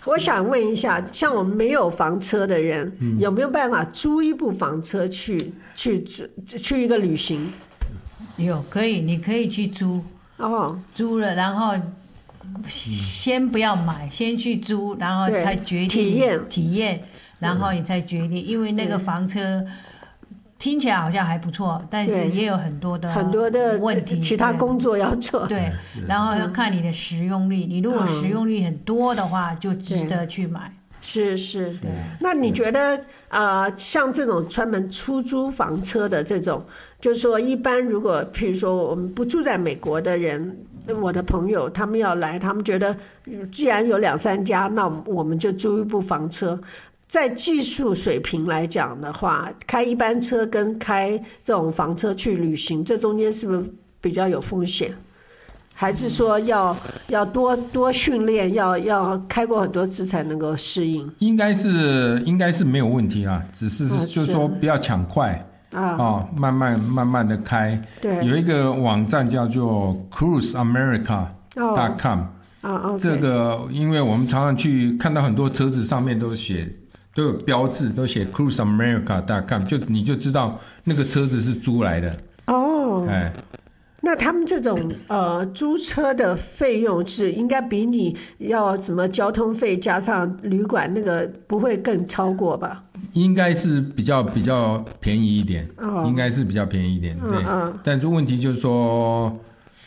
我想问一下，像我们没有房车的人，有没有办法租一部房车去一个旅行？ 有，可以，你可以去租。 哦， 租了，然后先不要买，先去租，然后才决定体验，然后你才决定，因为那个房车听起来好像还不错，但是也有很多的问题， 其他工作要做。 对，然后要看你的使用率，你如果使用率很多的话，就值得去买。 是，那你觉得像这种专门出租房车的这种，就是说一般如果譬如说我们不住在美国的人，我的朋友他们要来，他们觉得既然有2-3家，那我们就租一部房车。在技术水平来讲的话，开一般车跟开这种房车去旅行，这中间是不是比较有风险？还是说要多训练，要开过很多次才能够适应？ 应该是没有问题啦，只是就是说不要抢快慢慢的开。对，有一个网站叫做 cruiseamerica.com。这个因为我们常常去看到很多车子上面都有标志，都写 cruiseamerica.com， 你就知道那个车子是租来的。 那他们这种租车的费用是应该比你要什么交通费加上旅馆那个不会更超过吧？ 应该是比较便宜一点，应该是比较便宜一点，对。但是问题就是说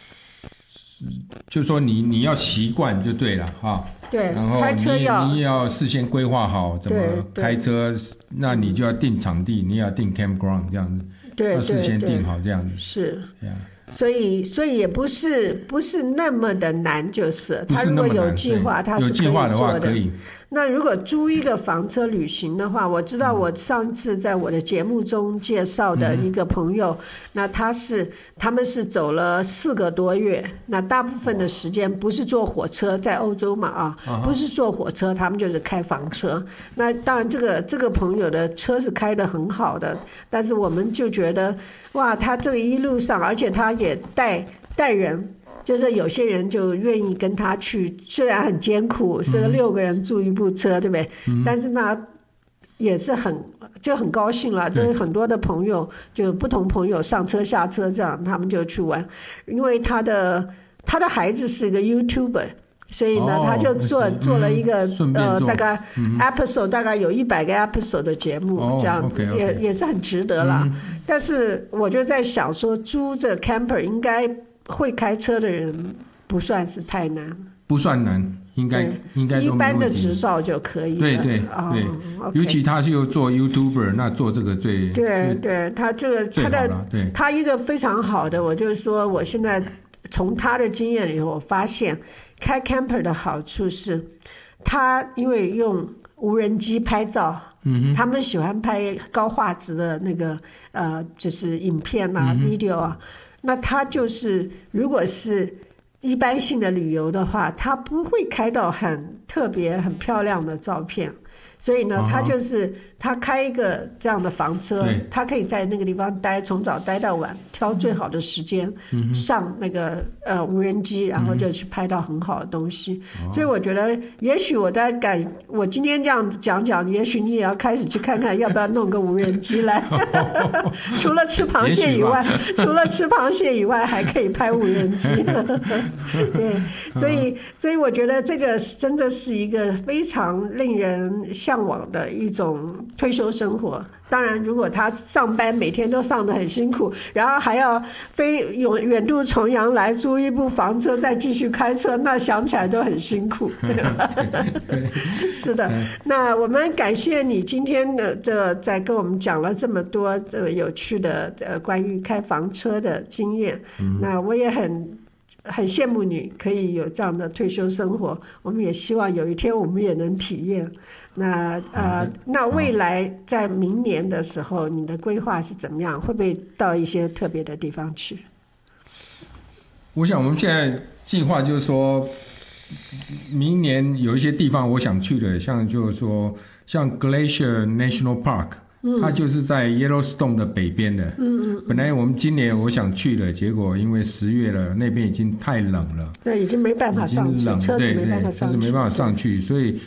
你要习惯就对了哈。 对， 然后你也要事先规划好怎么开车，那你就要定场地，你也要定 campground 这样子，要事先定好这样子。 是。所以也不是那么的难，就是他如果有计划，他是可以做的。有计划的话可以。那如果租一个房车旅行的话，我知道我上次在我的节目中介绍的一个朋友，那他们是走了4个多月，那大部分的时间不是坐火车，在欧洲嘛不是坐火车，他们就是开房车。那当然这个朋友的车是开得很好的，但是我们就觉得哇，他这一路上，而且他也带人。就是有些人就愿意跟他去，虽然很艰苦，是6个人住一部车，对不对？但是呢，也是很高兴了。就是很多的朋友，就不同朋友上车下车这样，他们就去玩。因为他的孩子是一个 YouTuber， 所以呢，他就做了一个大概 episode 大概有100个 episode 的节目，这样子也是很值得啦。但是我就在想说，租这 camper 应该。会开车的人不算是太难， 不算难，应该都一般的执照就可以了。 对，尤其他是又做 YouTuber， 那做这个最对，他这个他一个非常好的，我就是说，我现在从他的经验里，我发现开 camper 的好处是，他因为用无人机拍照。他们喜欢拍高画质的那个就是影片video 啊。那他就是如果是一般性的旅游的话，他不会开到很特别很漂亮的照片，所以呢他就是他开一个这样的房车，他可以在那个地方从早待到晚，挑最好的时间上那个无人机，然后就去拍到很好的东西。所以我觉得也许我今天这样讲，也许你也要开始去看看要不要弄个无人机来除了吃螃蟹以外还可以拍无人机对，所以我觉得这个真的是一个非常令人向往的一种退休生活。当然如果他上班每天都上得很辛苦，然后还要远渡重洋来租一部房车再继续开车，那想起来都很辛苦是的。那我们感谢你今天的在跟我们讲了这么多有趣的关于开房车的经验。那我也很羡慕你可以有这样的退休生活，我们也希望有一天我们也能体验。那未来在明年的时候，你的规划是怎么样？会不会到一些特别的地方去？ 我想我们现在计划就是说，明年有一些地方我想去的，像就是说像 Glacier National Park。它就是在 Yellowstone 的北边的。本来我们今年我想去的，结果因为10月了，那边已经太冷了。 对，已经没办法上去，车子没办法上去， 所以